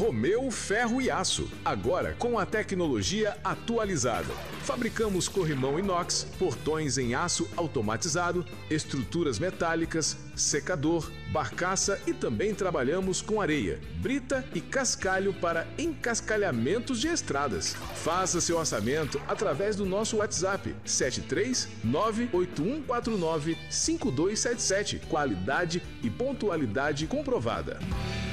Romeu Ferro e Aço, agora com a tecnologia atualizada. Fabricamos corrimão inox, portões em aço automatizado, estruturas metálicas, secador, barcaça e também trabalhamos com areia, brita e cascalho para encascalhamentos de estradas. Faça seu orçamento através do nosso WhatsApp 73981495277. Qualidade e pontualidade comprovada.